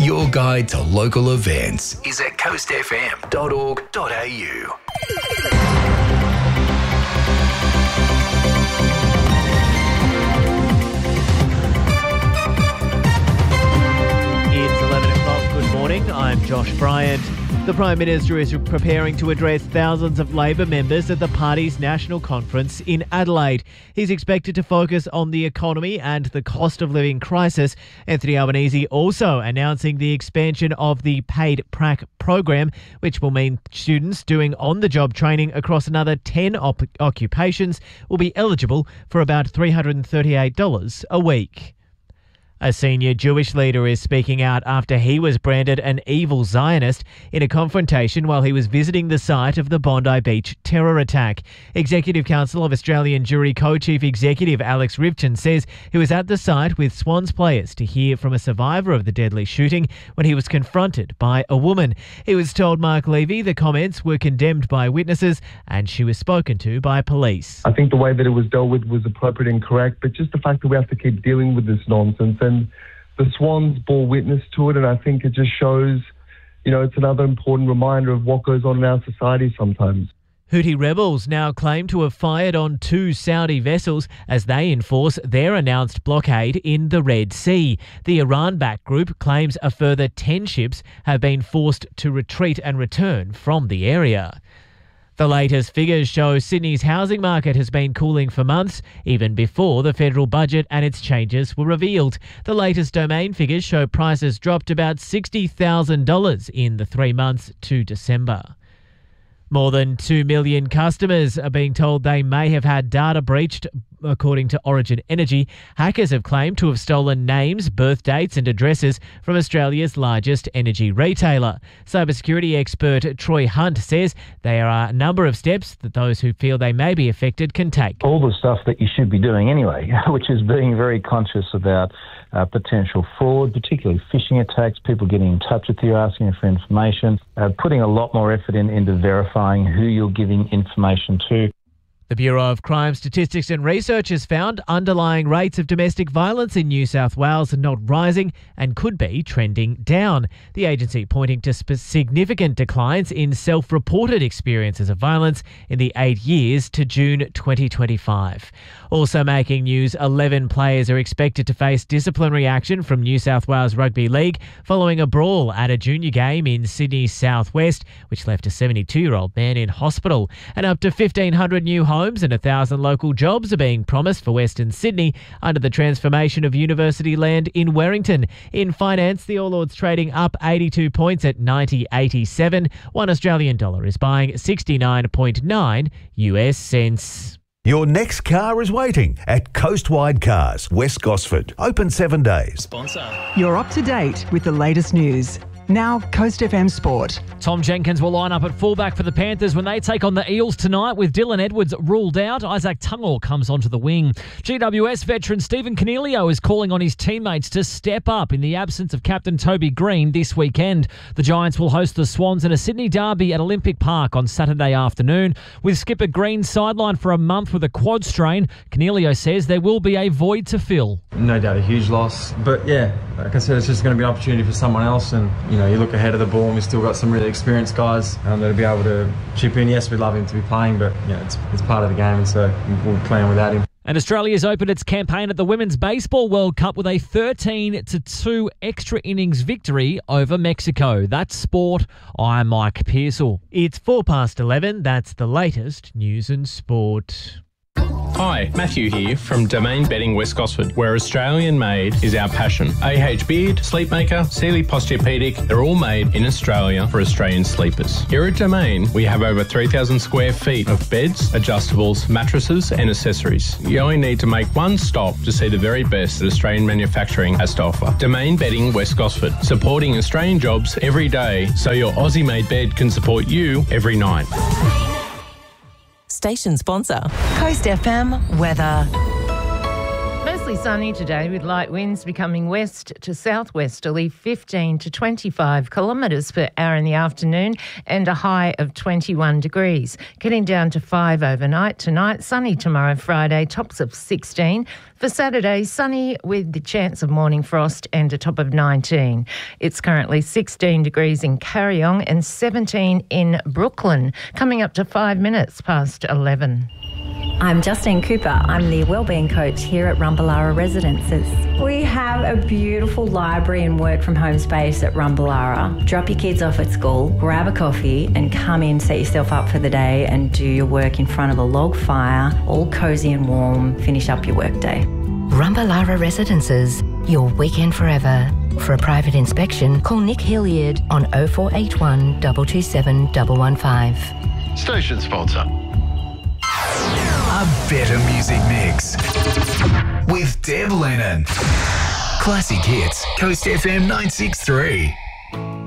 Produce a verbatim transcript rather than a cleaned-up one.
Your guide to local events is at coast f m dot org dot a u. It's eleven o'clock. Good morning. I'm Josh Bryant. The Prime Minister is preparing to address thousands of Labor members at the party's national conference in Adelaide. He's expected to focus on the economy and the cost of living crisis. Anthony Albanese also announcing the expansion of the paid prac program, which will mean students doing on-the-job training across another ten op- occupations will be eligible for about three hundred thirty-eight dollars a week. A senior Jewish leader is speaking out after he was branded an evil Zionist in a confrontation while he was visiting the site of the Bondi Beach terror attack. Executive Council of Australian Jewry Co-Chief Executive Alex Rivchin says he was at the site with Swans players to hear from a survivor of the deadly shooting when he was confronted by a woman. He was told Mark Levy the comments were condemned by witnesses and she was spoken to by police. I think the way that it was dealt with was appropriate and correct, but just the fact that we have to keep dealing with this nonsense. And the Swans bore witness to it, and I think it just shows, you know, it's another important reminder of what goes on in our society sometimes. Houthi rebels now claim to have fired on two Saudi vessels as they enforce their announced blockade in the Red Sea. The Iran-backed group claims a further ten ships have been forced to retreat and return from the area. The latest figures show Sydney's housing market has been cooling for months, even before the federal budget and its changes were revealed. The latest Domain figures show prices dropped about sixty thousand dollars in the three months to December. More than two million customers are being told they may have had data breached. According to Origin Energy, hackers have claimed to have stolen names, birth dates and addresses from Australia's largest energy retailer. Cybersecurity expert Troy Hunt says there are a number of steps that those who feel they may be affected can take. All the stuff that you should be doing anyway, which is being very conscious about uh, potential fraud, particularly phishing attacks, people getting in touch with you, asking you for information, uh, putting a lot more effort in, into verifying who you're giving information to. The Bureau of Crime Statistics and Research has found underlying rates of domestic violence in New South Wales are not rising and could be trending down. The agency pointing to sp- significant declines in self-reported experiences of violence in the eight years to June twenty twenty-five. Also making news, eleven players are expected to face disciplinary action from New South Wales Rugby League following a brawl at a junior game in Sydney's southwest, which left a seventy-two-year-old man in hospital. And up to fifteen hundred new homes Homes and one thousand local jobs are being promised for Western Sydney under the transformation of university land in Werrington. In finance, the All Ords trading up eighty-two points at ninety eighty-seven. One Australian dollar is buying sixty-nine point nine U S cents. Your next car is waiting at Coastwide Cars, West Gosford. Open seven days. Sponsor. You're up to date with the latest news. Now, Coast F M Sport. Tom Jenkins will line up at fullback for the Panthers when they take on the Eels tonight with Dylan Edwards ruled out. Isaac Tungor comes onto the wing. G W S veteran Stephen Coniglio is calling on his teammates to step up in the absence of captain Toby Green this weekend. The Giants will host the Swans in a Sydney derby at Olympic Park on Saturday afternoon. With skipper Green sidelined for a month with a quad strain, Coniglio says there will be a void to fill. No doubt a huge loss, but yeah, like I said, it's just going to be an opportunity for someone else, and you know, you look ahead of the ball and we've still got some really experienced guys um, that'll be able to chip in. Yes, we'd love him to be playing, but you know, it's, it's part of the game, and so we'll play without him. And Australia's opened its campaign at the Women's Baseball World Cup with a thirteen to two extra innings victory over Mexico. That's sport. I'm Mike Pearsall. It's four past eleven. That's the latest news and sport. Hi, Matthew here from Domain Bedding West Gosford, where Australian made is our passion. A H Beard, Sleepmaker, Sealy Posturepedic, they're all made in Australia for Australian sleepers. Here at Domain, we have over three thousand square feet of beds, adjustables, mattresses and accessories. You only need to make one stop to see the very best that Australian manufacturing has to offer. Domain Bedding West Gosford, supporting Australian jobs every day so your Aussie-made bed can support you every night. Station sponsor, Coast F M weather. Mostly Mostly sunny today with light winds becoming west to southwesterly fifteen to twenty-five kilometres per hour in the afternoon and a high of twenty-one degrees. Getting down to five overnight tonight. Sunny tomorrow, Friday, tops of sixteen. For Saturday, sunny with the chance of morning frost and a top of nineteen. It's currently sixteen degrees in Carryong and seventeen in Brooklyn, coming up to five minutes past eleven. I'm Justine Cooper. I'm the Wellbeing Coach here at Rumballara Residences. We have a beautiful library and work from home space at Rumballara. Drop your kids off at school, grab a coffee and come in, set yourself up for the day and do your work in front of a log fire, all cosy and warm, finish up your workday. Rumballara Residences, your weekend forever. For a private inspection, call Nick Hilliard on oh four eight one, two two seven, one one five. Station sponsor. A better music mix with Deb Lennon. Classic hits, Coast F M nine six three.